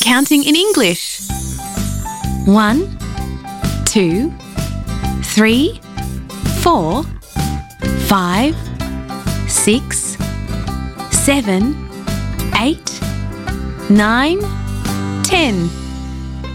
counting in English. 1, 2, 3, 4, 5, 6, 7, 8, 9, 10.